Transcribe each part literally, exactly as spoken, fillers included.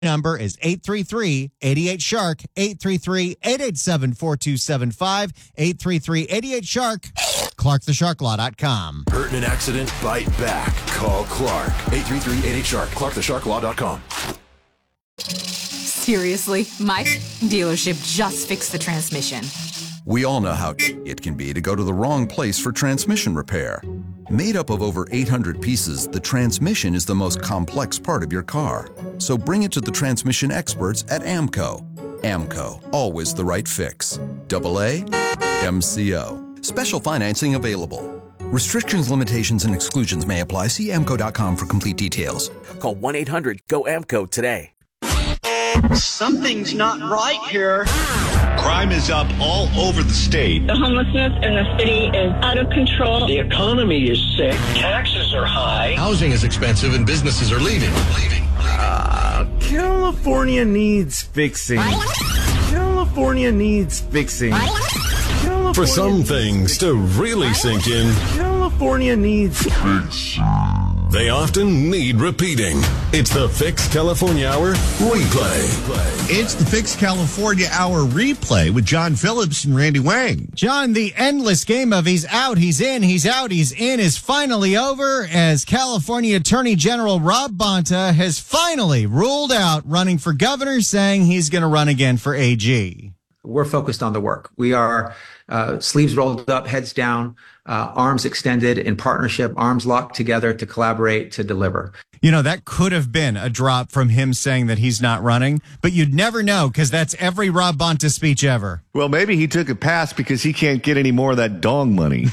Number is eight three three, eight eight, shark, eight three three, eight eight seven, four two seven five, eight three three, eight eight, shark, clark the shark law dot com. Hurt in an accident? Bite back. Call Clark. eight three three, eight eight, shark, clark the shark law dot com. Seriously, my dealership just fixed the transmission. We all know how it can be to go to the wrong place for transmission repair. Made up of over eight hundred pieces, the transmission is the most complex part of your car. So bring it to the transmission experts at AMCO. AMCO, always the right fix. Double A, M C O. Special financing available. Restrictions, limitations, and exclusions may apply. See amco dot com for complete details. Call one eight hundred, G O A M C O today. Something's not right here. Crime is up all over the state. The homelessness in the city is out of control. The economy is sick. Taxes are high. Housing is expensive and businesses are leaving. Leaving. Uh, California needs fixing. California needs fixing. California For some things to really sink in, California needs fixing. They often need repeating. It's the Fix California Hour Replay. It's the Fix California Hour Replay with John Phillips and Randy Wang. John, the endless game of he's out, he's in, he's out, he's in is finally over as California Attorney General Rob Bonta has finally ruled out running for governor, saying he's going to run again for A G. We're focused on the work. We are uh, sleeves rolled up, heads down, uh, arms extended in partnership, arms locked together to collaborate, to deliver. You know, that could have been a drop from him saying that he's not running, but you'd never know because that's every Rob Bonta speech ever. Well, maybe he took a pass because he can't get any more of that dong money.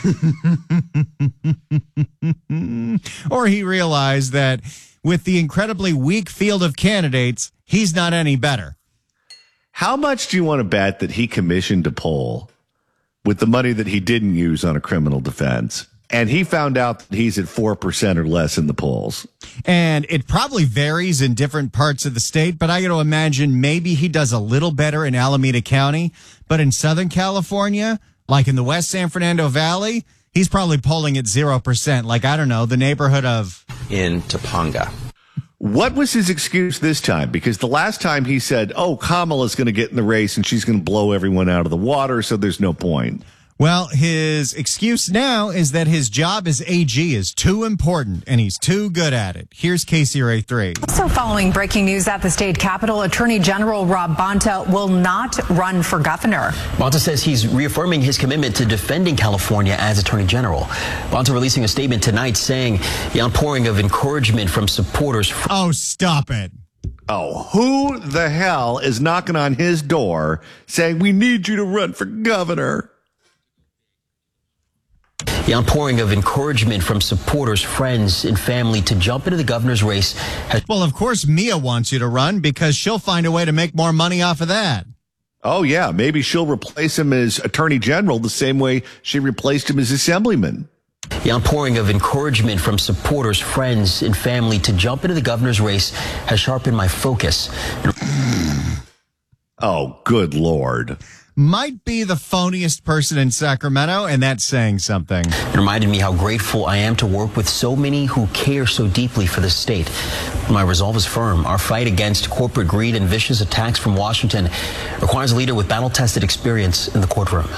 Or he realized that with the incredibly weak field of candidates, he's not any better. How much do you want to bet that he commissioned a poll with the money that he didn't use on a criminal defense? And he found out that he's at four percent or less in the polls. And it probably varies in different parts of the state, but I got to imagine maybe he does a little better in Alameda County. But in Southern California, like in the West San Fernando Valley, he's probably polling at zero percent. Like, I don't know, the neighborhood of... In Topanga. What was his excuse this time? Because the last time he said, oh, Kamala's going to get in the race and she's going to blow everyone out of the water, so there's no point. Well, his excuse now is that his job as A G is too important and he's too good at it. Here's K C R A three. Also following breaking news at the state capitol, Attorney General Rob Bonta will not run for governor. Bonta says he's reaffirming his commitment to defending California as Attorney General. Bonta releasing a statement tonight saying the outpouring of encouragement from supporters. Oh, stop it. Oh, who the hell is knocking on his door saying, we need you to run for governor? The outpouring of encouragement from supporters, friends, and family to jump into the governor's race has... Well, of course, Mia wants you to run because she'll find a way to make more money off of that. Oh, yeah. Maybe she'll replace him as attorney general the same way she replaced him as assemblyman. The outpouring of encouragement from supporters, friends, and family to jump into the governor's race has sharpened my focus. Oh, good Lord. Might be the phoniest person in Sacramento, and that's saying something. It reminded me how grateful I am to work with so many who care so deeply for the state. My resolve is firm. Our fight against corporate greed and vicious attacks from Washington requires a leader with battle-tested experience in the courtroom.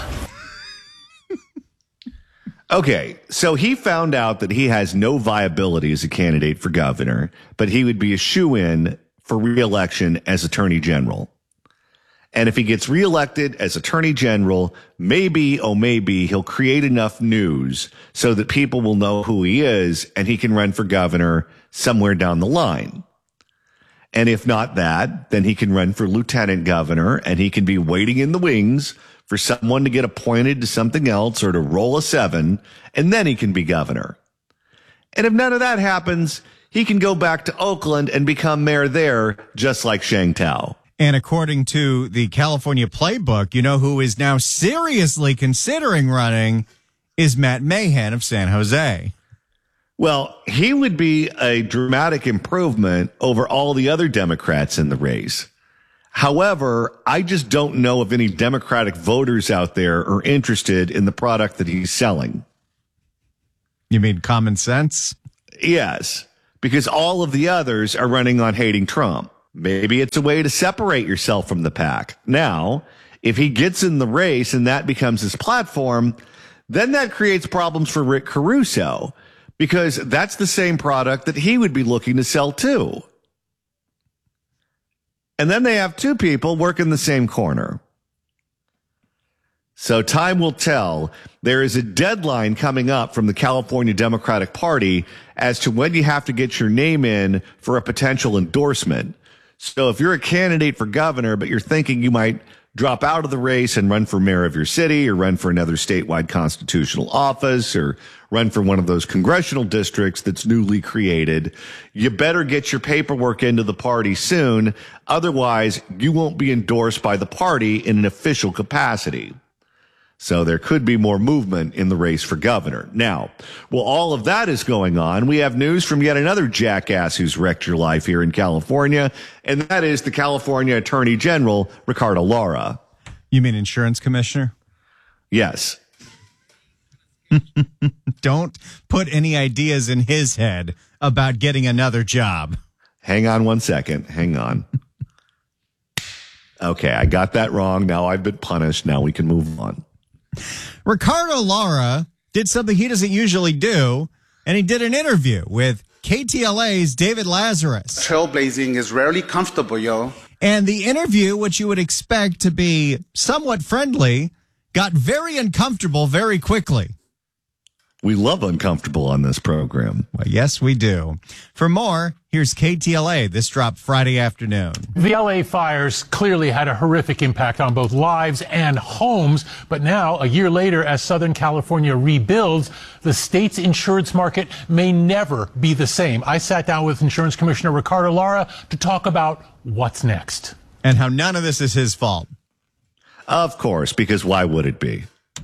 Okay, so he found out that he has no viability as a candidate for governor, but he would be a shoo-in for re-election as attorney general. And if he gets reelected as attorney general, maybe, oh maybe, he'll create enough news so that people will know who he is and he can run for governor somewhere down the line. And if not that, then he can run for lieutenant governor and he can be waiting in the wings for someone to get appointed to something else or to roll a seven, and then he can be governor. And if none of that happens, he can go back to Oakland and become mayor there, just like Sheng Tao. And according to the California playbook, you know who is now seriously considering running is Matt Mahan of San Jose. Well, he would be a dramatic improvement over all the other Democrats in the race. However, I just don't know if any Democratic voters out there are interested in the product that he's selling. You mean common sense? Yes, because all of the others are running on hating Trump. Maybe it's a way to separate yourself from the pack. Now, if he gets in the race and that becomes his platform, then that creates problems for Rick Caruso, because that's the same product that he would be looking to sell too. And then they have two people working the same corner. So time will tell. There is a deadline coming up from the California Democratic Party as to when you have to get your name in for a potential endorsement. So if you're a candidate for governor, but you're thinking you might drop out of the race and run for mayor of your city, or run for another statewide constitutional office, or run for one of those congressional districts that's newly created, you better get your paperwork into the party soon. Otherwise, you won't be endorsed by the party in an official capacity. So there could be more movement in the race for governor. Now, while all of that is going on, we have news from yet another jackass who's wrecked your life here in California, and that is the California Attorney General, Ricardo Lara. You mean insurance commissioner? Yes. Don't put any ideas in his head about getting another job. Hang on one second. Hang on. Okay, I got that wrong. Now I've been punished. Now we can move on. Ricardo Lara did something he doesn't usually do, and he did an interview with K T L A's David Lazarus. Trailblazing is rarely comfortable, yo. And the interview, which you would expect to be somewhat friendly, got very uncomfortable very quickly. We love uncomfortable on this program. Well, yes, we do. For more, here's K T L A. This dropped Friday afternoon. The L A fires clearly had a horrific impact on both lives and homes. But now, a year later, as Southern California rebuilds, the state's insurance market may never be the same. I sat down with Insurance Commissioner Ricardo Lara to talk about what's next. And how none of this is his fault. Of course, because why would it be?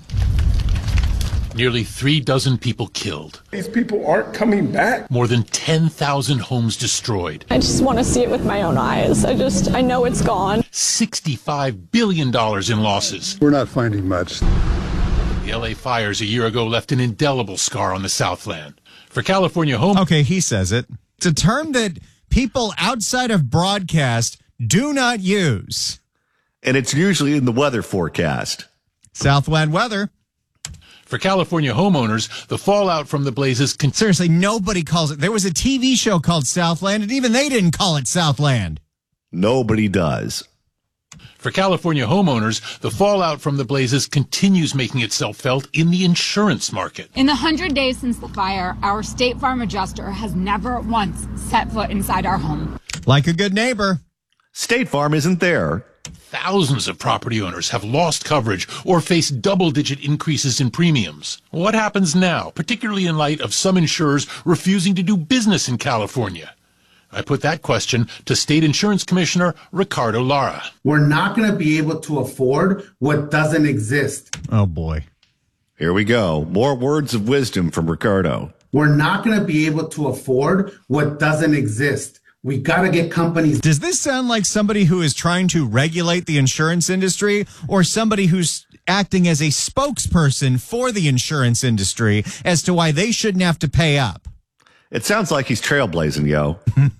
Nearly three dozen people killed. These people aren't coming back. More than ten thousand homes destroyed. I just want to see it with my own eyes. I just, I know it's gone. sixty-five billion dollars in losses. We're not finding much. The L A fires a year ago left an indelible scar on the Southland. For California home... Okay, he says it. It's a term that people outside of broadcast do not use. And it's usually in the weather forecast. Southland weather. For California homeowners, the fallout from the blazes... Con- Seriously, nobody calls it. There was a T V show called Southland, and even they didn't call it Southland. Nobody does. For California homeowners, the fallout from the blazes continues making itself felt in the insurance market. In the one hundred days since the fire, our State Farm adjuster has never once set foot inside our home. Like a good neighbor. State Farm isn't there. Thousands of property owners have lost coverage or face double-digit increases in premiums. What happens now, particularly in light of some insurers refusing to do business in California? I put that question to State Insurance Commissioner Ricardo Lara. We're not going to be able to afford what doesn't exist. Oh, boy. Here we go. More words of wisdom from Ricardo. We're not going to be able to afford what doesn't exist. We got to get companies. Does this sound like somebody who is trying to regulate the insurance industry, or somebody who's acting as a spokesperson for the insurance industry as to why they shouldn't have to pay up? It sounds like he's trailblazing, yo.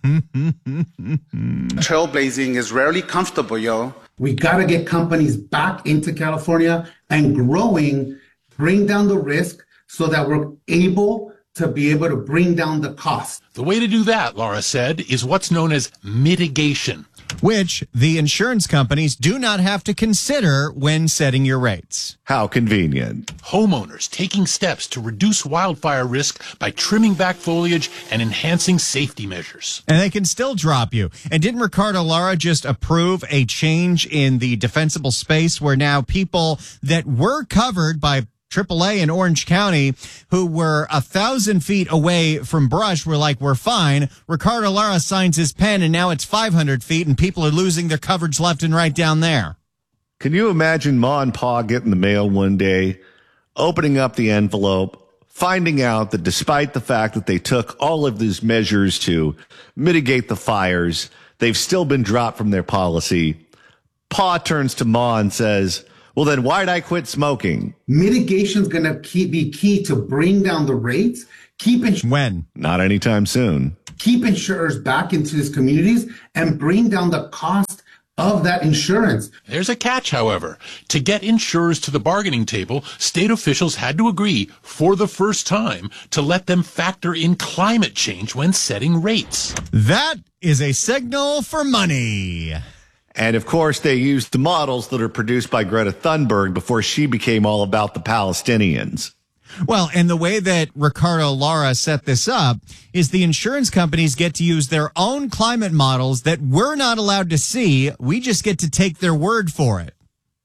Trailblazing is rarely comfortable, yo. We got to get companies back into California and growing, bring down the risk so that we're able to be able to bring down the cost. The way to do that, Lara said, is what's known as mitigation, which the insurance companies do not have to consider when setting your rates. How convenient. Homeowners taking steps to reduce wildfire risk by trimming back foliage and enhancing safety measures. And they can still drop you. And didn't Ricardo Lara just approve a change in the defensible space where now people that were covered by triple A in Orange County, who were a thousand feet away from brush, were like, we're fine. Ricardo Lara signs his pen, and now it's five hundred feet, and people are losing their coverage left and right down there. Can you imagine Ma and Pa getting the mail one day, opening up the envelope, finding out that despite the fact that they took all of these measures to mitigate the fires, they've still been dropped from their policy? Pa turns to Ma and says, well, then why'd I quit smoking? Mitigation's going to be key to bring down the rates. Keep ins- When? Not anytime soon. keep insurers back into these communities and bring down the cost of that insurance. There's a catch, however. To get insurers to the bargaining table, state officials had to agree, for the first time, to let them factor in climate change when setting rates. That is a signal for money. And of course, they used the models that are produced by Greta Thunberg before she became all about the Palestinians. Well, and the way that Ricardo Lara set this up is the insurance companies get to use their own climate models that we're not allowed to see. We just get to take their word for it.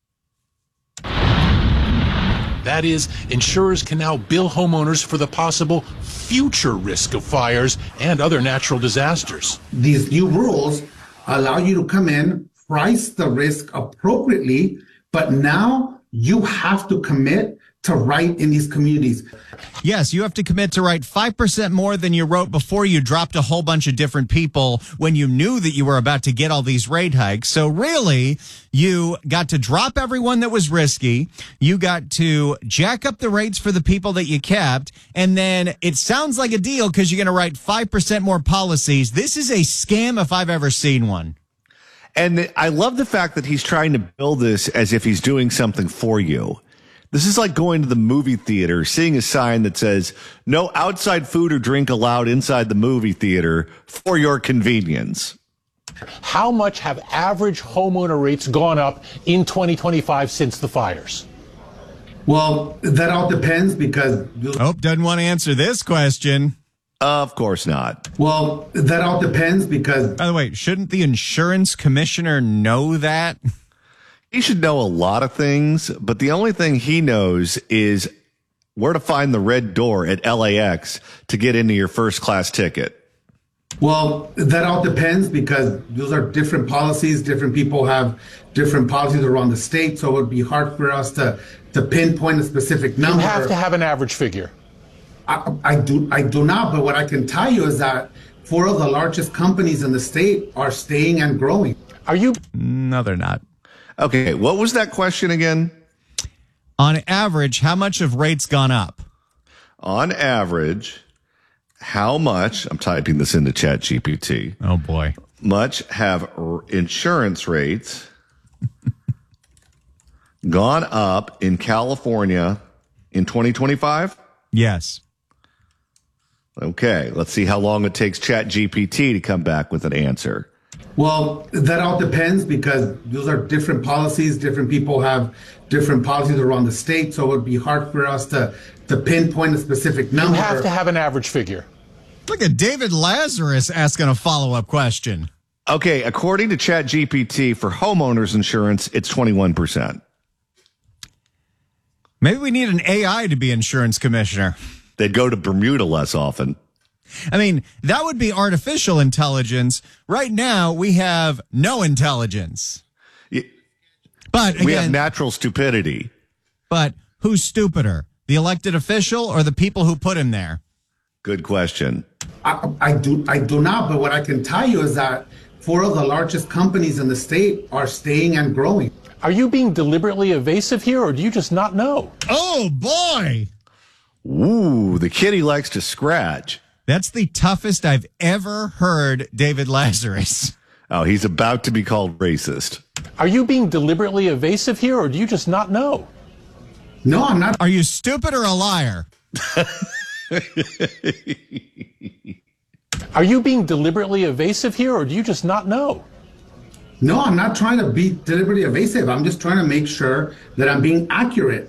That is, insurers can now bill homeowners for the possible future risk of fires and other natural disasters. These new rules allow you to come in, price the risk appropriately, but now you have to commit to write in these communities. Yes, you have to commit to write five percent more than you wrote before you dropped a whole bunch of different people when you knew that you were about to get all these rate hikes. So really, you got to drop everyone that was risky. You got to jack up the rates for the people that you kept. And then it sounds like a deal because you're going to write five percent more policies. This is a scam if I've ever seen one. And I love the fact that he's trying to build this as if he's doing something for you. This is like going to the movie theater, seeing a sign that says, no outside food or drink allowed inside the movie theater for your convenience. How much have average homeowner rates gone up in twenty twenty-five since the fires? Well, that all depends because... Oh, doesn't want to answer this question. Uh, of course not. Well, that all depends because... By the way, shouldn't the insurance commissioner know that? He should know a lot of things, but the only thing he knows is where to find the red door at L A X to get into your first class ticket. Well, that all depends because those are different policies. Different people have different policies around the state, so it would be hard for us to, to pinpoint a specific number. You have to have an average figure. I, I do I do not, but what I can tell you is that four of the largest companies in the state are staying and growing. Are you? No, they're not. Okay, what was that question again? On average, how much have rates gone up? On average, how much, I'm typing this into Chat G P T. Oh, boy. Much have r- insurance rates gone up in California in twenty twenty-five? Yes. Okay, let's see how long it takes Chat G P T to come back with an answer. Well, that all depends because those are different policies. Different people have different policies around the state, so it would be hard for us to, to pinpoint a specific number. You have to have an average figure. Look at David Lazarus asking a follow-up question. Okay, according to Chat G P T, for homeowners insurance, it's twenty-one percent. Maybe we need an A I to be insurance commissioner. They'd go to Bermuda less often. I mean, that would be artificial intelligence. Right now, we have no intelligence. Yeah. But again, we have natural stupidity. But who's stupider, the elected official or the people who put him there? Good question. I, I do I do not, but what I can tell you is that four of the largest companies in the state are staying and growing. Are you being deliberately evasive here, or do you just not know? Oh, boy. Ooh, the kitty likes to scratch. That's the toughest I've ever heard David Lazarus. Oh, he's about to be called racist. Are you being deliberately evasive here, or do you just not know? No, I'm not. Are you stupid or a liar? Are you being deliberately evasive here, or do you just not know? No, I'm not trying to be deliberately evasive. I'm just trying to make sure that I'm being accurate.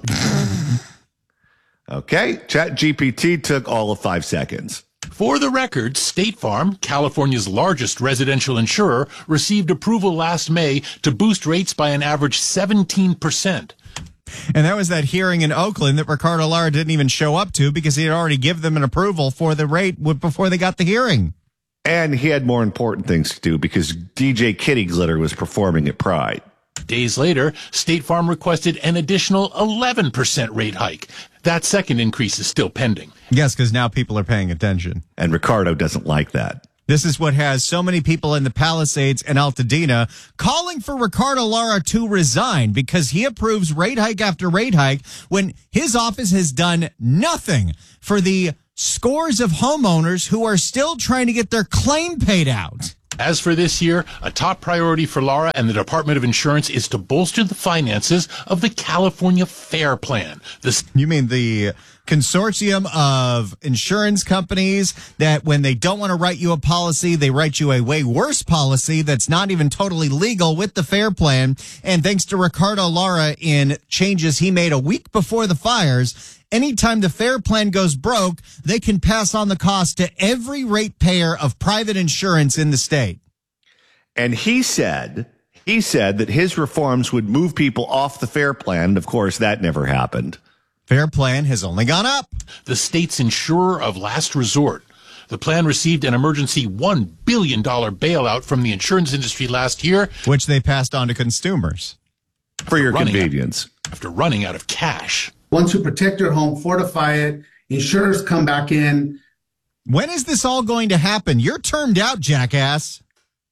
Okay, Chat G P T took all of five seconds. For the record, State Farm, California's largest residential insurer, received approval last May to boost rates by an average seventeen percent. And that was that hearing in Oakland that Ricardo Lara didn't even show up to because he had already given them an approval for the rate before they got the hearing. And he had more important things to do because D J Kitty Glitter was performing at Pride. Days later, State Farm requested an additional eleven percent rate hike. That second increase is still pending. Yes, because now people are paying attention. And Ricardo doesn't like that. This is what has so many people in the Palisades and Altadena calling for Ricardo Lara to resign because he approves rate hike after rate hike when his office has done nothing for the scores of homeowners who are still trying to get their claim paid out. As for this year, a top priority for Laura and the Department of Insurance is to bolster the finances of the California FAIR Plan. This You mean the consortium of insurance companies that when they don't want to write you a policy, they write you a way worse policy that's not even totally legal with the FAIR Plan. And thanks to Ricardo Lara in changes he made a week before the fires, anytime the FAIR Plan goes broke, they can pass on the cost to every ratepayer of private insurance in the state. And he said, he said that his reforms would move people off the FAIR Plan. And of course, that never happened. FAIR Plan has only gone up. The state's insurer of last resort. The plan received an emergency one billion dollars bailout from the insurance industry last year, which they passed on to consumers. For your convenience. Out, after running out of cash. Once you protect your home, fortify it, insurers come back in. When is this all going to happen? You're termed out, jackass.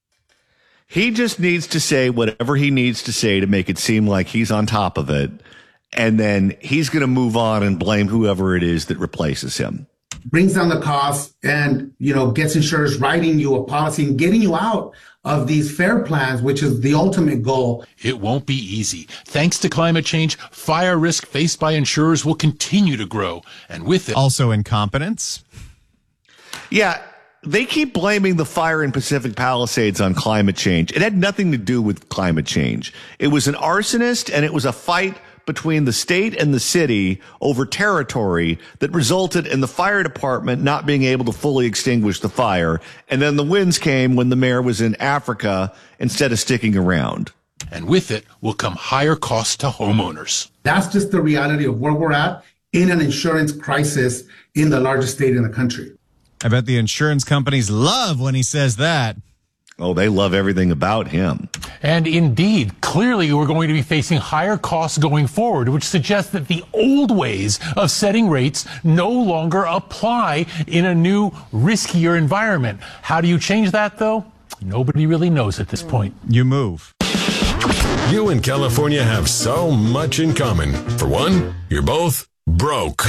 He just needs to say whatever he needs to say to make it seem like he's on top of it. And then he's going to move on and blame whoever it is that replaces him. Brings down the cost and, you know, gets insurers writing you a policy and getting you out of these FAIR plans, which is the ultimate goal. It won't be easy. Thanks to climate change, fire risk faced by insurers will continue to grow. And with it, also incompetence. Yeah. They keep blaming the fire in Pacific Palisades on climate change. It had nothing to do with climate change. It was an arsonist and it was a fight between the state and the city over territory that resulted in the fire department not being able to fully extinguish the fire. And then the winds came when the mayor was in Africa instead of sticking around. And with it will come higher costs to homeowners. That's just the reality of where we're at in an insurance crisis in the largest state in the country. I bet the insurance companies love when he says that. Oh, they love everything about him. And indeed, clearly we're going to be facing higher costs going forward, which suggests that the old ways of setting rates no longer apply in a new, riskier environment. How do you change that, though? Nobody really knows at this point. You move. You and California have so much in common. For one, you're both broke.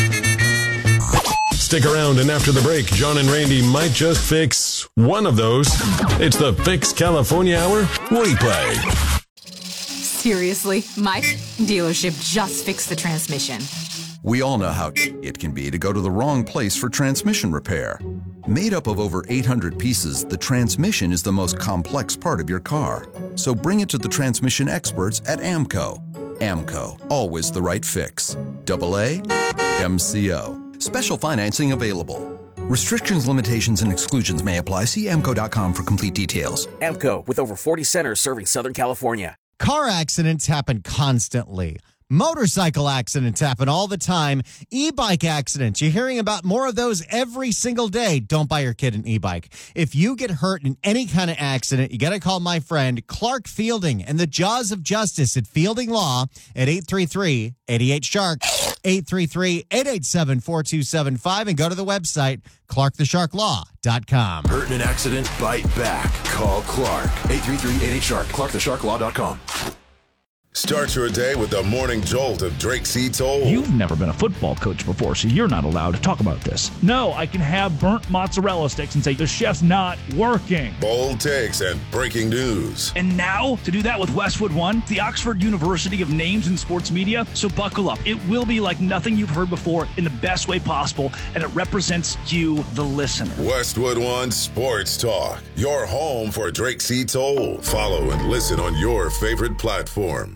Stick around, and after the break, John and Randy might just fix one of those. It's the Fix California Hour replay. Seriously, my dealership just fixed the transmission. We all know how it can be to go to the wrong place for transmission repair. Made up of over eight hundred pieces, the transmission is the most complex part of your car. So bring it to the transmission experts at AMCO. AMCO, always the right fix. Double A, M C O. Special financing available. Restrictions, limitations, and exclusions may apply. See A M C O dot com for complete details. A M C O, with over forty centers serving Southern California. Car accidents happen constantly. Motorcycle accidents happen all the time. E-bike accidents, you're hearing about more of those every single day. Don't buy your kid an e-bike. If you get hurt in any kind of accident, you got to call my friend Clark Fielding and the Jaws of Justice at Fielding Law at eight three three, eight eight, shark, eight three three, eight eight seven, four two seven five, and go to the website, clark the shark law dot com. Hurt in an accident? Bite back. Call Clark. eight three three, eight eight, shark, clark the shark law dot com. Start your day with the morning jolt of Drake C. Toll. You've never been a football coach before, so you're not allowed to talk about this. No, I can have burnt mozzarella sticks and say the chef's not working. Bold takes and breaking news. And now, to do that with Westwood One, the Oxford University of names in sports media, so buckle up. It will be like nothing you've heard before in the best way possible, and it represents you, the listener. Westwood One Sports Talk, your home for Drake C. Toll. Follow and listen on your favorite platform.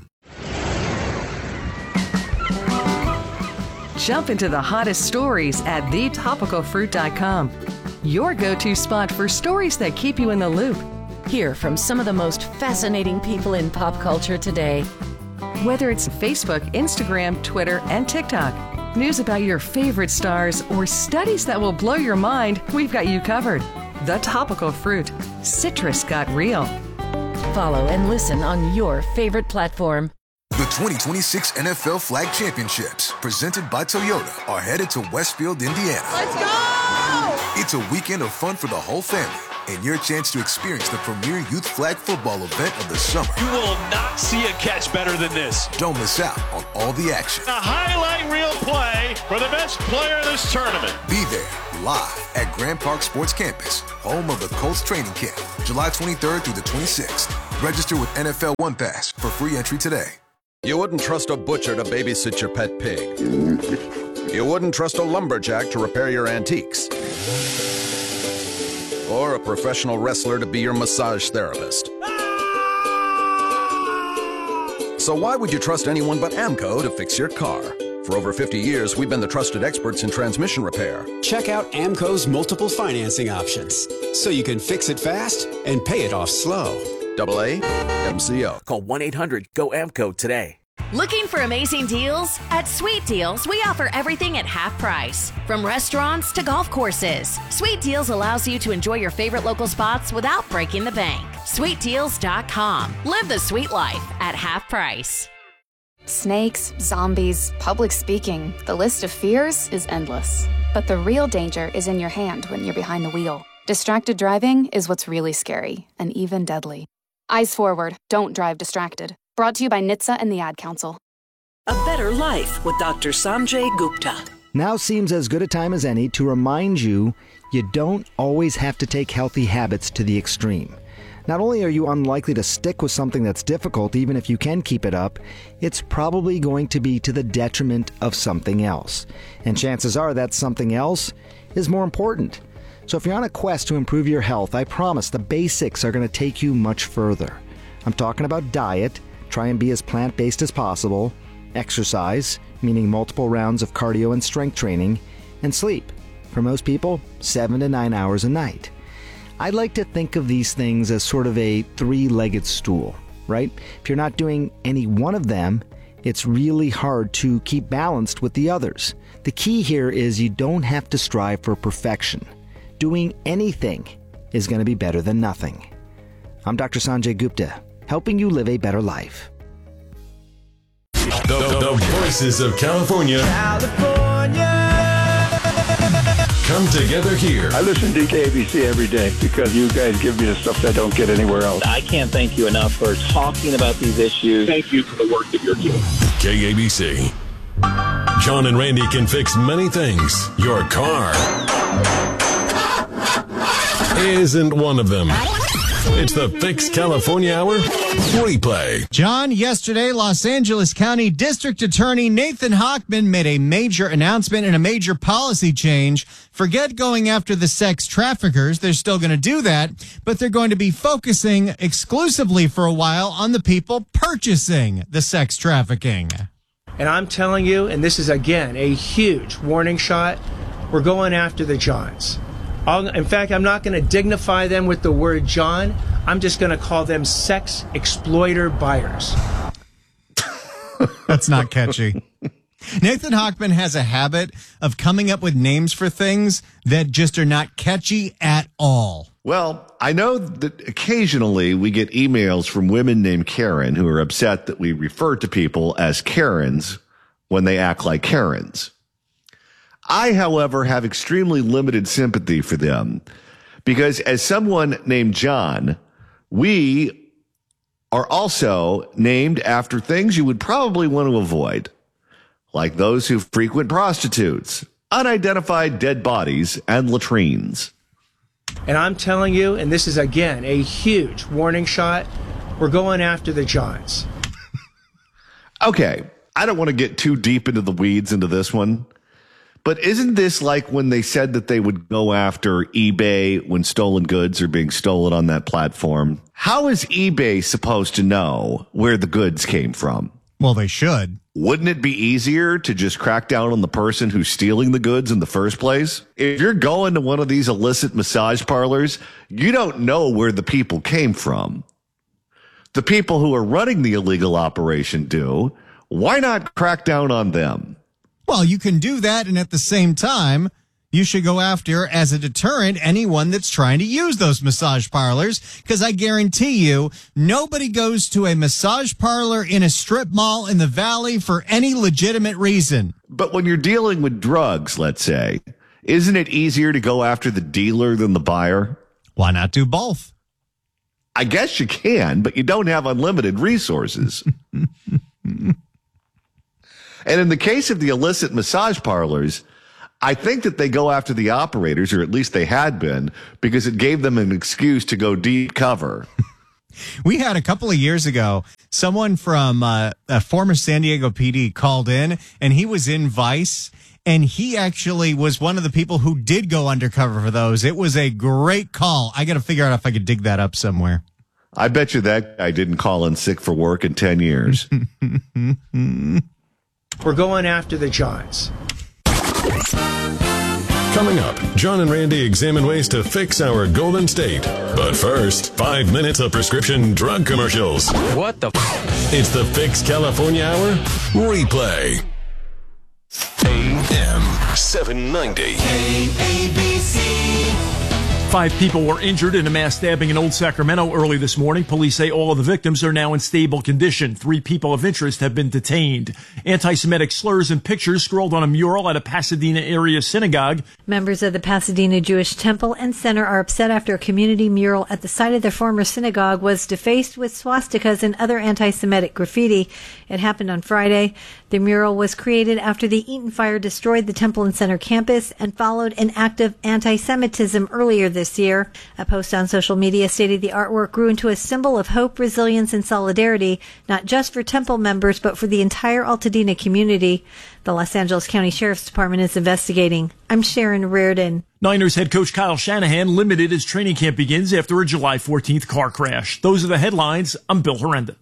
Jump into the hottest stories at the topical fruit dot com. Your go-to spot for stories that keep you in the loop. Hear from some of the most fascinating people in pop culture today. Whether it's Facebook, Instagram, Twitter, and TikTok, news about your favorite stars, or studies that will blow your mind, we've got you covered. The Topical Fruit. Citrus got real. Follow and listen on your favorite platform. The twenty twenty-six N F L Flag Championships, presented by Toyota, are headed to Westfield, Indiana. Let's go! It's a weekend of fun for the whole family. and your chance to experience the premier youth flag football event of the summer. You will not see a catch better than this. Don't miss out on all the action. A highlight reel play for the best player in this tournament. Be there live at Grand Park Sports Campus, home of the Colts training camp, July twenty-third through the twenty-sixth. Register with N F L One Pass for free entry today. You wouldn't trust a butcher to babysit your pet pig. You wouldn't trust a lumberjack to repair your antiques. Or a professional wrestler to be your massage therapist. So why would you trust anyone but AMCO to fix your car? For over fifty years, we've been the trusted experts in transmission repair. Check out AMCO's multiple financing options, so you can fix it fast and pay it off slow. Double A M C O. Call one eight hundred G O A M C O today. Looking for amazing deals? At Sweet Deals, we offer everything at half price. From restaurants to golf courses, Sweet Deals allows you to enjoy your favorite local spots without breaking the bank. sweet deals dot com. Live the sweet life at half price. Snakes, zombies, public speaking, the list of fears is endless. But the real danger is in your hand when you're behind the wheel. Distracted driving is what's really scary and even deadly. Eyes forward, don't drive distracted. Brought to you by N H T S A and the Ad Council. A better life with Doctor Sanjay Gupta. Now seems as good a time as any to remind you you don't always have to take healthy habits to the extreme. Not only are you unlikely to stick with something that's difficult, even if you can keep it up, it's probably going to be to the detriment of something else. And chances are that something else is more important. So if you're on a quest to improve your health, I promise the basics are going to take you much further. I'm talking about diet, try and be as plant-based as possible, exercise, meaning multiple rounds of cardio and strength training, and sleep. For most people, seven to nine hours a night. I'd like to think of these things as sort of a three-legged stool, right? If you're not doing any one of them, it's really hard to keep balanced with the others. The key here is you don't have to strive for perfection. Doing anything is going to be better than nothing. I'm Doctor Sanjay Gupta, helping you live a better life. The, the voices of California. California. Come together here. I listen to K A B C every day because you guys give me the stuff that I don't get anywhere else. I can't thank you enough for talking about these issues. Thank you for the work that you're doing. K A B C. John and Randy can fix many things. Your car isn't one of them. It's the Fix California Hour replay. John, yesterday, Los Angeles County District Attorney Nathan Hochman made a major announcement and a major policy change. Forget going after the sex traffickers. They're still going to do that, but they're going to be focusing exclusively for a while on the people purchasing the sex trafficking. And I'm telling you, and this is, again, a huge warning shot, we're going after the Johns. I'll, in fact, I'm not going to dignify them with the word John. I'm just going to call them sex exploiter buyers. That's not catchy. Nathan Hochman has a habit of coming up with names for things that just are not catchy at all. Well, I know that occasionally we get emails from women named Karen who are upset that we refer to people as Karens when they act like Karens. I, however, have extremely limited sympathy for them because as someone named John, we are also named after things you would probably want to avoid, like those who frequent prostitutes, unidentified dead bodies, and latrines. And I'm telling you, and this is, again, a huge warning shot, we're going after the Johns. Okay, I don't want to get too deep into the weeds into this one. But isn't this like when they said that they would go after eBay when stolen goods are being stolen on that platform? How is eBay supposed to know where the goods came from? Well, they should. Wouldn't it be easier to just crack down on the person who's stealing the goods in the first place? If you're going to one of these illicit massage parlors, you don't know where the people came from. The people who are running the illegal operation do. Why not crack down on them? Well, you can do that, and at the same time, you should go after, as a deterrent, anyone that's trying to use those massage parlors, because I guarantee you, nobody goes to a massage parlor in a strip mall in the Valley for any legitimate reason. But when you're dealing with drugs, let's say, isn't it easier to go after the dealer than the buyer? Why not do both? I guess you can, but you don't have unlimited resources. And in the case of the illicit massage parlors, I think that they go after the operators, or at least they had been, because it gave them an excuse to go deep cover. We had a couple of years ago, someone from uh, a former San Diego P D called in, and he was in Vice, and he actually was one of the people who did go undercover for those. It was a great call. I got to figure out if I could dig that up somewhere. I bet you that guy didn't call in sick for work in ten years. We're going after the Johns. Coming up, John and Randy examine ways to fix our Golden State. But first, five minutes of prescription drug commercials. What the f- It's the Fix California Hour replay. A M seven ninety. A B C. Five people were injured in a mass stabbing in Old Sacramento early this morning. Police say all of the victims are now in stable condition. Three people of interest have been detained. Anti-Semitic slurs and pictures scrawled on a mural at a Pasadena area synagogue. Members of the Pasadena Jewish Temple and Center are upset after a community mural at the site of their former synagogue was defaced with swastikas and other anti-Semitic graffiti. It happened on Friday. The mural was created after the Eaton fire destroyed the Temple and Center campus and followed an act of anti-Semitism earlier this year. A post on social media stated the artwork grew into a symbol of hope, resilience, and solidarity, not just for Temple members, but for the entire Altadena community. The Los Angeles County Sheriff's Department is investigating. I'm Sharon Reardon. Niners head coach Kyle Shanahan limited as training camp begins after a July fourteenth car crash. Those are the headlines. I'm Bill Horrenda.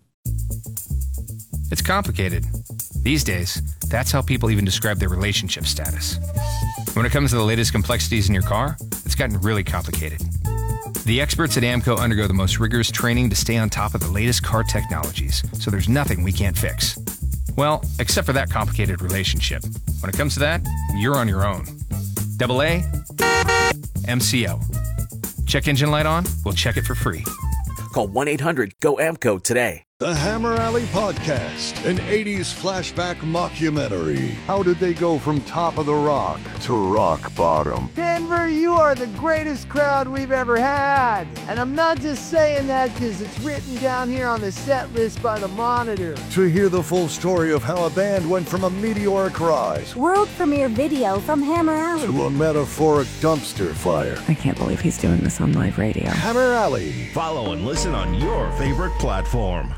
It's complicated. These days, that's how people even describe their relationship status. When it comes to the latest complexities in your car, it's gotten really complicated. The experts at AAMCO undergo the most rigorous training to stay on top of the latest car technologies, so there's nothing we can't fix. Well, except for that complicated relationship. When it comes to that, you're on your own. Double A, M C O. Check engine light on? We'll check it for free. Call one eight hundred G O A M C O today. The Hammer Alley Podcast, an eighties flashback mockumentary. How did they go from top of the rock to rock bottom? Denver, you are the greatest crowd we've ever had. And I'm not just saying that because it's written down here on the set list by the Monitor. To hear the full story of how a band went from a meteoric rise, world premiere video from Hammer Alley, to a metaphoric dumpster fire. I can't believe he's doing this on live radio. Hammer Alley. Follow and listen on your favorite platform.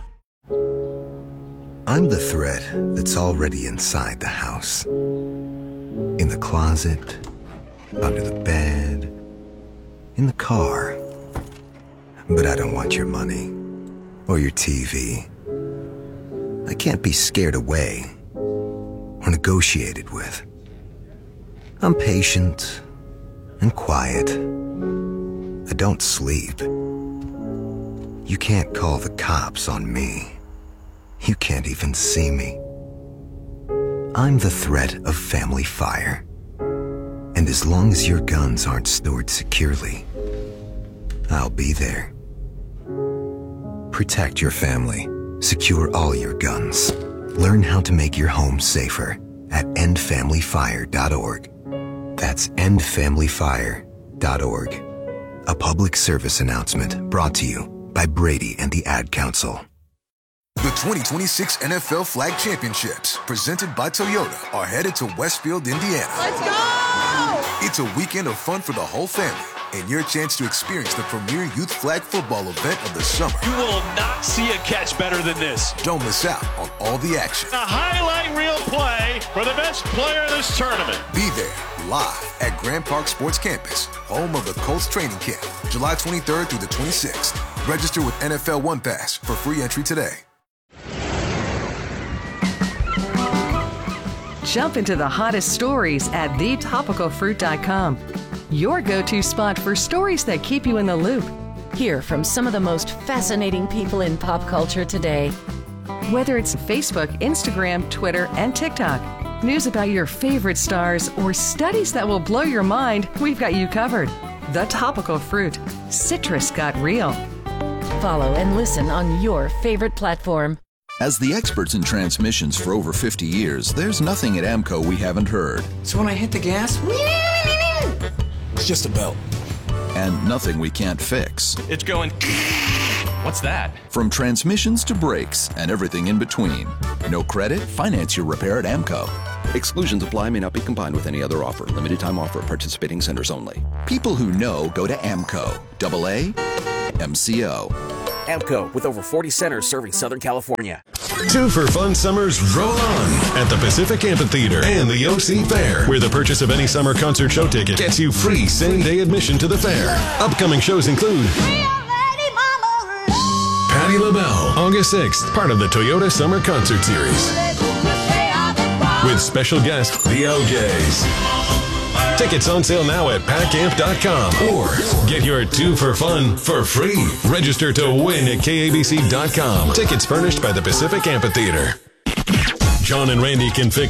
I'm the thread that's already inside the house. In the closet, under the bed, in the car. But I don't want your money or your T V. I can't be scared away or negotiated with. I'm patient and quiet. I don't sleep. You can't call the cops on me. You can't even see me. I'm the threat of family fire. And as long as your guns aren't stored securely, I'll be there. Protect your family. Secure all your guns. Learn how to make your home safer at end family fire dot org. That's end family fire dot org. A public service announcement brought to you by Brady and the Ad Council. The twenty twenty-six N F L Flag Championships, presented by Toyota, are headed to Westfield, Indiana. Let's go! It's a weekend of fun for the whole family, and your chance to experience the premier youth flag football event of the summer. You will not see a catch better than this. Don't miss out on all the action. A highlight reel play for the best player in this tournament. Be there, live at Grand Park Sports Campus, home of the Colts training camp, July twenty-third through the twenty-sixth. Register with N F L One Pass for free entry today. Jump into the hottest stories at the topical fruit dot com. Your go-to spot for stories that keep you in the loop. Hear from some of the most fascinating people in pop culture today. Whether it's Facebook, Instagram, Twitter, and TikTok, news about your favorite stars, or studies that will blow your mind, we've got you covered. The Topical Fruit. Citrus got real. Follow and listen on your favorite platform. As the experts in transmissions for over fifty years, there's nothing at AAMCO we haven't heard. So when I hit the gas, it's just a belt. and nothing we can't fix. It's going... What's that? From transmissions to brakes and everything in between. No credit? Finance your repair at AMCO. Exclusions apply, may not be combined with any other offer. Limited time offer, participating centers only. People who know go to AMCO. Double A, M C O. AMCO, with over forty centers serving Southern California. Two for fun summers roll on at the Pacific Amphitheater and the O C Fair, where the purchase of any summer concert show ticket gets you free same-day admission to the fair. Upcoming shows include Patti LaBelle, August sixth, part of the Toyota Summer Concert Series. With special guest, the O Js. Tickets on sale now at pack amp dot com or get your two for fun for free. Register to win at K A B C dot com. Tickets furnished by the Pacific Amphitheater. John and Randy can fix